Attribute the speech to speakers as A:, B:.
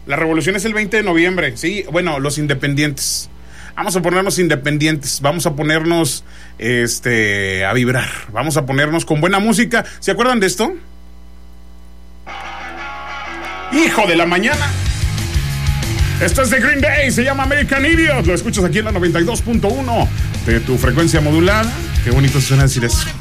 A: La revolución es el 20 de noviembre, sí. Bueno, los independientes. Vamos a ponernos independientes, vamos a ponernos a vibrar, vamos a ponernos con buena música. ¿Se acuerdan de esto? ¡Hijo de la mañana! Esto es de Green Day, se llama American Idiot. Lo escuchas aquí en la 92.1 de tu frecuencia modulada. Qué bonito suena decir eso.